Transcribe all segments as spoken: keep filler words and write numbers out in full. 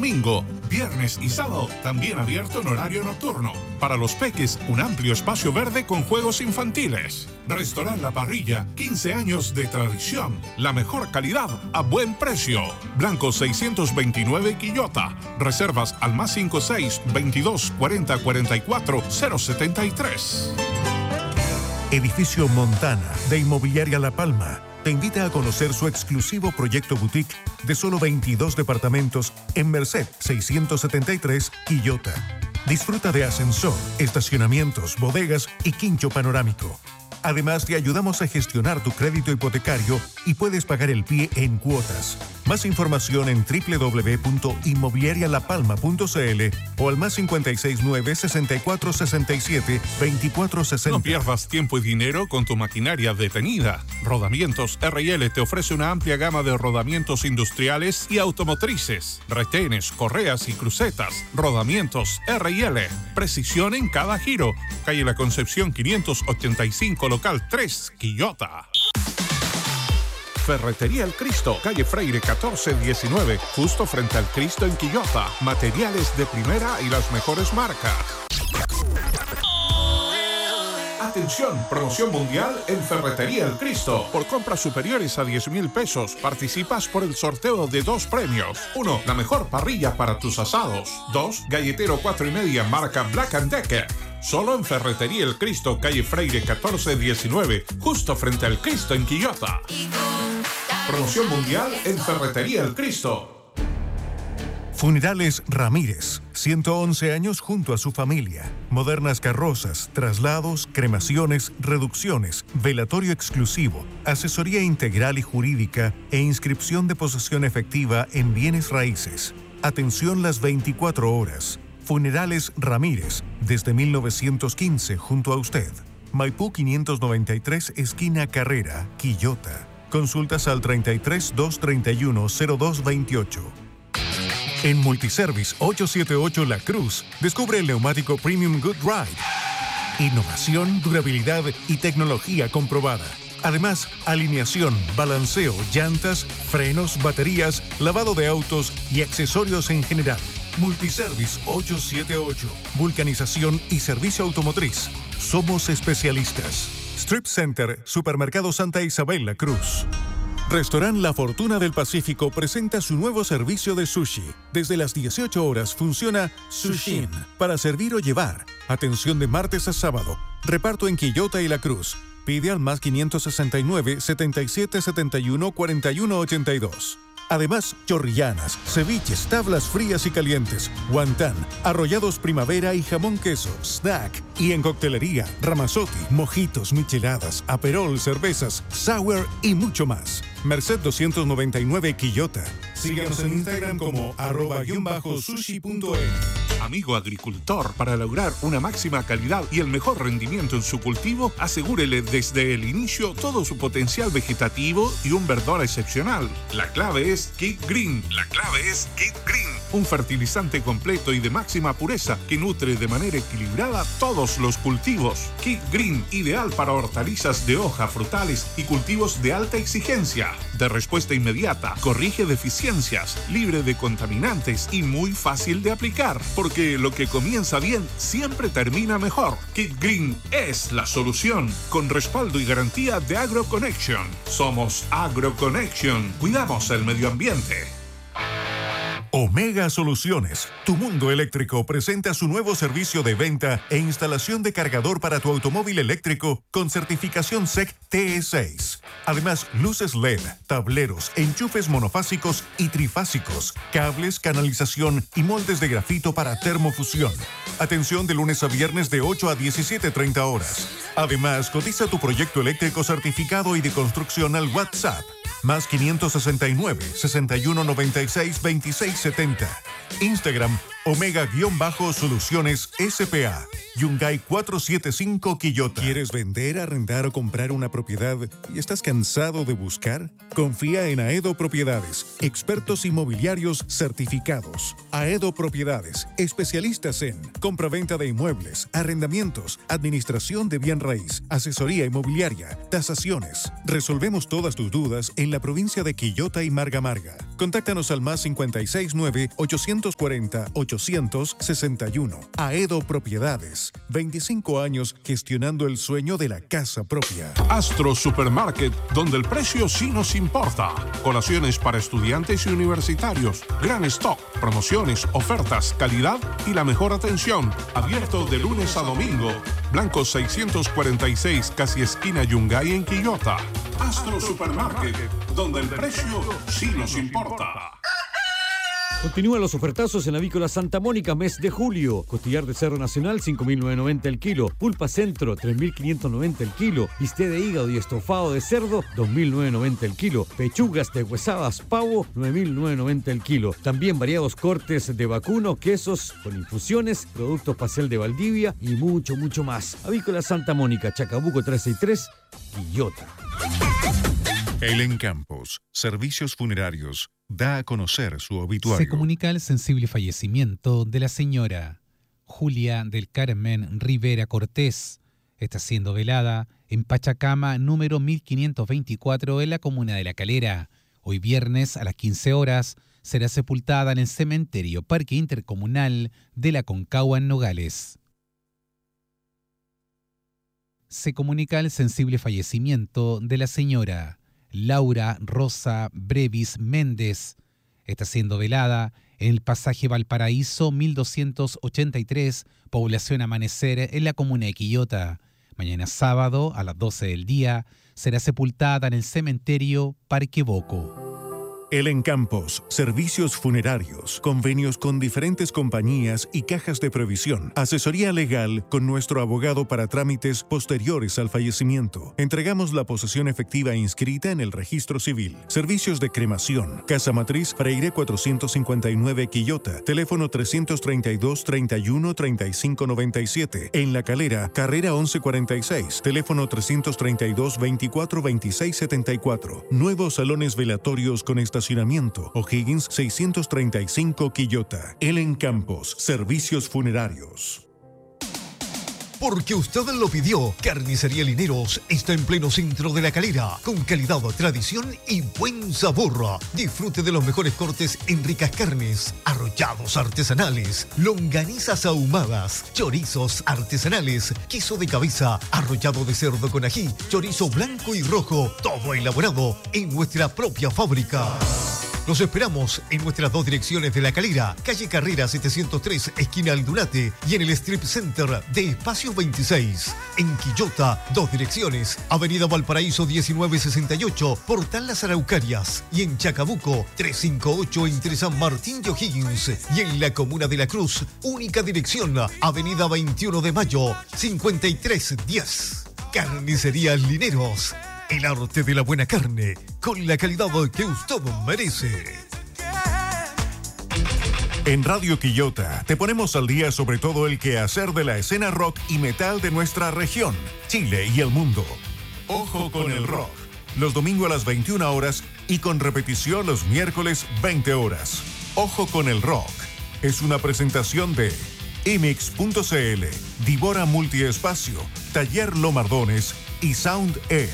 domingo, viernes y sábado, también abierto en horario nocturno. Para los peques, un amplio espacio verde con juegos infantiles. Restaurant La Parrilla, quince años de tradición. La mejor calidad a buen precio. Blanco seiscientos veintinueve Quillota. Reservas al más cincuenta y seis, veintidós, cuarenta, cuarenta y cuatro, cero setenta y tres. Edificio Montana de Inmobiliaria La Palma te invita a conocer su exclusivo proyecto boutique de solo veintidós departamentos en Merced seiscientos setenta y tres Quillota. Disfruta de ascensor, estacionamientos, bodegas y quincho panorámico. Además, te ayudamos a gestionar tu crédito hipotecario y puedes pagar el pie en cuotas. Más información en doble u doble u doble u punto inmobiliaria la palma punto c l o al más cincuenta y seis nueve, sesenta y cuatro sesenta y siete, veinticuatro sesenta. No pierdas tiempo y dinero con tu maquinaria detenida. Rodamientos R y L te ofrece una amplia gama de rodamientos industriales y automotrices, retenes, correas y crucetas. Rodamientos R y L. Precisión en cada giro. Calle La Concepción quinientos ochenta y cinco, local tres, Quillota. Ferretería El Cristo, calle Freire catorce diecinueve, justo frente al Cristo en Quillota. Materiales de primera y las mejores marcas. Atención, promoción mundial en Ferretería El Cristo. Por compras superiores a diez mil pesos, participas por el sorteo de dos premios. Uno, la mejor parrilla para tus asados. Dos, galletero cuatro y media marca Black and Decker. Solo en Ferretería El Cristo, calle Freire catorce diecinueve, justo frente al Cristo en Quillota. Promoción mundial en Ferretería El Cristo. Funerales Ramírez, ciento once años junto a su familia. Modernas carrozas, traslados, cremaciones, reducciones, velatorio exclusivo, asesoría integral y jurídica e inscripción de posesión efectiva en bienes raíces. Atención las veinticuatro horas. Funerales Ramírez, desde mil novecientos quince junto a usted. Maipú quinientos noventa y tres, esquina Carrera, Quillota. Consultas al treinta y tres, doscientos treinta y uno, cero dos veintiocho. En Multiservice ochocientos setenta y ocho La Cruz, descubre el neumático Premium Good Ride. Innovación, durabilidad y tecnología comprobada. Además, alineación, balanceo, llantas, frenos, baterías, lavado de autos y accesorios en general. Multiservice ochocientos setenta y ocho. Vulcanización y servicio automotriz. Somos especialistas. Strip Center, Supermercado Santa Isabel La Cruz. Restaurant La Fortuna del Pacífico presenta su nuevo servicio de sushi. Desde las dieciocho horas funciona Sushin para servir o llevar. Atención de martes a sábado. Reparto en Quillota y La Cruz. Pide al más quinientos sesenta y nueve, setenta y siete setenta y uno, cuarenta y uno ochenta y dos. Además, chorrillanas, ceviches, tablas frías y calientes, guantán, arrollados primavera y jamón queso, snack. Y en coctelería, ramazotti, mojitos, micheladas, aperol, cervezas, sour y mucho más. Merced doscientos noventa y nueve Quillota. Síganos en Instagram como arroba guión bajo sushi punto e. Amigo agricultor, para lograr una máxima calidad y el mejor rendimiento en su cultivo, asegúrele desde el inicio todo su potencial vegetativo y un verdor excepcional. La clave es Kid Green. La clave es Kid Green. Un fertilizante completo y de máxima pureza que nutre de manera equilibrada todos los cultivos. Kid Green, ideal para hortalizas de hoja, frutales y cultivos de alta exigencia. De respuesta inmediata, corrige deficiencias, libre de contaminantes y muy fácil de aplicar. Porque lo que comienza bien siempre termina mejor. Kid Green es la solución, con respaldo y garantía de AgroConnection. Somos AgroConnection. Cuidamos el medio ambiente. Omega Soluciones, tu mundo eléctrico, presenta su nuevo servicio de venta e instalación de cargador para tu automóvil eléctrico con certificación S E C T E seis. Además, luces L E D, tableros, enchufes monofásicos y trifásicos, cables, canalización y moldes de grafito para termofusión. Atención de lunes a viernes de ocho a diecisiete treinta horas. Además, cotiza tu proyecto eléctrico certificado y de construcción al WhatsApp. Más quinientos sesenta y nueve, sesenta y uno noventa y seis, veintiséis setenta. Instagram, Omega-Soluciones S P A. Yungay cuatrocientos setenta y cinco Quillota. ¿Quieres vender, arrendar o comprar una propiedad y estás cansado de buscar? Confía en Aedo Propiedades, expertos inmobiliarios certificados. Aedo Propiedades, especialistas en compraventa de inmuebles, arrendamientos, administración de bien raíz, asesoría inmobiliaria, tasaciones. Resolvemos todas tus dudas en la provincia de Quillota y Marga Marga. Contáctanos al más cinco seis nueve, ocho cuatro cero, ocho seis uno. Aedo Propiedades. veinticinco años gestionando el sueño de la casa propia. Astro Supermarket, donde el precio sí nos importa. Colaciones para estudiantes y universitarios. Gran stock, promociones, ofertas, calidad y la mejor atención. Abierto de lunes a domingo. Blanco seiscientos cuarenta y seis, casi esquina Yungay en Quillota. Astro Supermarket, donde el precio sí nos importa. Continúan los ofertazos en Avícola Santa Mónica, mes de julio. Costillar de cerdo nacional, cinco mil novecientos noventa el kilo. Pulpa centro, tres mil quinientos noventa el kilo. Bistec de hígado y estofado de cerdo, dos mil novecientos noventa el kilo. Pechugas deshuesadas pavo, nueve mil novecientos noventa el kilo. También variados cortes de vacuno, quesos con infusiones, productos pastel de Valdivia y mucho, mucho más. Avícola Santa Mónica, Chacabuco trescientos sesenta y tres, Quillota. Elen Campos, Servicios Funerarios, da a conocer su obituario. Se comunica el sensible fallecimiento de la señora Julia del Carmen Rivera Cortés. Está siendo velada en Pachacama, número mil quinientos veinticuatro, en la comuna de La Calera. Hoy viernes a las quince horas será sepultada en el cementerio Parque Intercomunal de la Concagua en Nogales. Se comunica el sensible fallecimiento de la señora Laura Rosa Brevis Méndez. Está siendo velada en el pasaje Valparaíso mil doscientos ochenta y tres, población Amanecer, en la comuna de Quillota. Mañana sábado a las doce del día será sepultada en el cementerio Parque Boco. Elen Campos, Servicios Funerarios, convenios con diferentes compañías y cajas de previsión, asesoría legal con nuestro abogado para trámites posteriores al fallecimiento. Entregamos la posesión efectiva e inscrita en el registro civil. Servicios de cremación, Casa Matriz Freire cuatrocientos cincuenta y nueve Quillota, teléfono trescientos treinta y dos, treinta y uno, treinta y cinco noventa y siete. En La Calera, carrera once cuarenta y seis, teléfono trescientos treinta y dos, veinticuatro, veintiséis setenta y cuatro. Nuevos salones velatorios con estacionamiento. O'Higgins seiscientos treinta y cinco Quillota. Elen Campos, Servicios Funerarios. Porque usted lo pidió, Carnicería Lineros está en pleno centro de La Calera, con calidad, tradición y buen sabor. Disfrute de los mejores cortes en ricas carnes, arrollados artesanales, longanizas ahumadas, chorizos artesanales, queso de cabeza, arrollado de cerdo con ají, chorizo blanco y rojo, todo elaborado en nuestra propia fábrica. Los esperamos en nuestras dos direcciones de La Calera, calle Carrera setecientos tres, esquina Aldunate, y en el Strip Center de Espacio veintiséis. En Quillota, dos direcciones, avenida Valparaíso diecinueve sesenta y ocho, Portal Las Araucarias, y en Chacabuco, trescientos cincuenta y ocho, entre San Martín y O'Higgins, y en la Comuna de La Cruz, única dirección, avenida veintiuno de mayo, cincuenta y tres diez. Carnicería Lineros. El arte de la buena carne, con la calidad que usted merece. En Radio Quillota te ponemos al día sobre todo el quehacer de la escena rock y metal de nuestra región, Chile y el mundo. Ojo con el rock, los domingos a las veintiuna horas y con repetición los miércoles veinte horas. Ojo con el rock es una presentación de imix punto c l, Divora Multiespacio, Taller Lomardones y Sound E.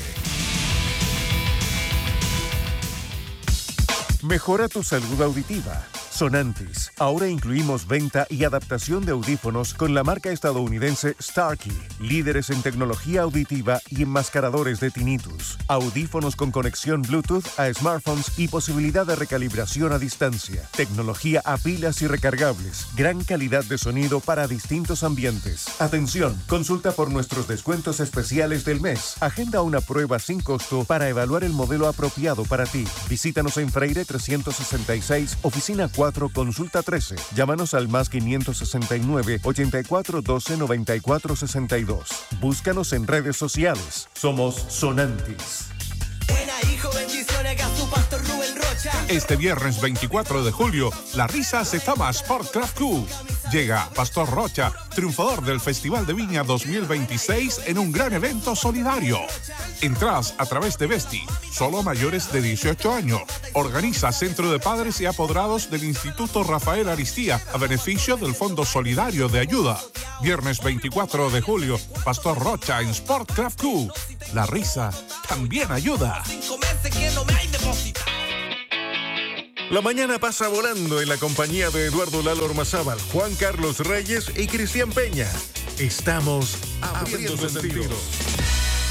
Mejora tu salud auditiva. Sonantis. Ahora incluimos venta y adaptación de audífonos con la marca estadounidense Starkey, líderes en tecnología auditiva y enmascaradores de tinnitus. Audífonos con conexión Bluetooth a smartphones y posibilidad de recalibración a distancia. Tecnología a pilas y recargables. Gran calidad de sonido para distintos ambientes. Atención, consulta por nuestros descuentos especiales del mes. Agenda una prueba sin costo para evaluar el modelo apropiado para ti. Visítanos en Freire trescientos sesenta y seis, oficina cuatro, consulta trece. Llámanos al más quinientos sesenta y nueve, ochenta y cuatro, doce, noventa y cuatro, sesenta y dos. Búscanos en redes sociales. Somos Sonantis. Buena hijo, bendiciones, a tu pastor Rubén Rocha. Este viernes veinticuatro de julio, la risa se toma Sport Craft Q. Llega Pastor Rocha, triunfador del Festival de Viña dos mil veintiséis en un gran evento solidario. Entrás a través de Vesti, solo mayores de dieciocho años. Organiza Centro de Padres y Apoderados del Instituto Rafael Aristía a beneficio del Fondo Solidario de Ayuda. Viernes veinticuatro de julio, Pastor Rocha en Sport Craft Q. La risa también ayuda. La mañana pasa volando en la compañía de Eduardo Lalo Ormazábal, Juan Carlos Reyes y Cristian Peña. Estamos abriendo, abriendo sentidos.